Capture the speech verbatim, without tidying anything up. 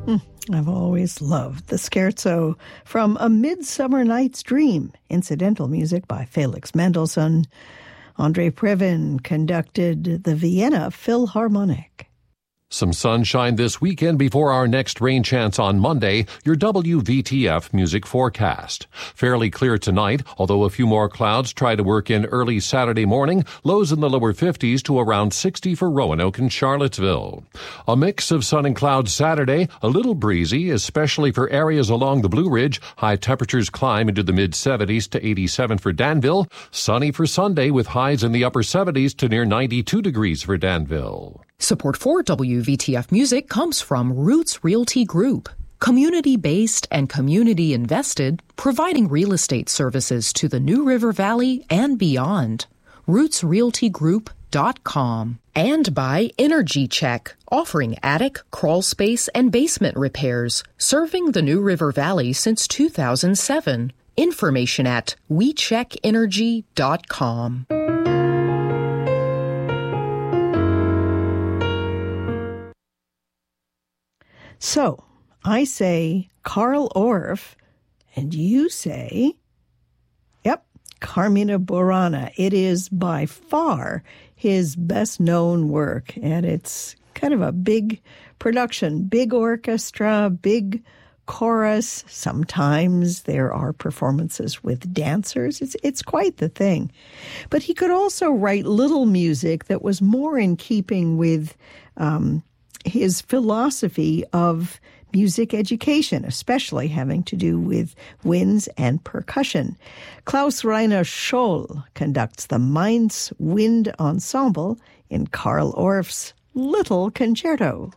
I've always loved the scherzo from A Midsummer Night's Dream, incidental music by Felix Mendelssohn. Andrei Previn conducted the Vienna Philharmonic. Some sunshine this weekend before our next rain chance on Monday, your W V T F music forecast. Fairly clear tonight, although a few more clouds try to work in early Saturday morning, lows in the lower fifties to around sixty for Roanoke and Charlottesville. A mix of sun and clouds Saturday, a little breezy, especially for areas along the Blue Ridge. High temperatures climb into the mid-seventies to eighty-seven for Danville. Sunny for Sunday with highs in the upper seventies to near ninety-two degrees for Danville. Support for W V T F Music comes from Roots Realty Group, community-based and community-invested, providing real estate services to the New River Valley and beyond. roots realty group dot com. And by Energy Check, offering attic, crawl space, and basement repairs, serving the New River Valley since two thousand seven. Information at we check energy dot com. So, I say Carl Orff, and you say, yep, Carmina Burana. It is by far his best-known work, and it's kind of a big production, big orchestra, big chorus. Sometimes there are performances with dancers. It's, it's quite the thing. But he could also write little music that was more in keeping with um his philosophy of music education, especially having to do with winds and percussion. Klaus Rainer Scholl conducts the Mainz Wind Ensemble in Carl Orff's Little Concerto.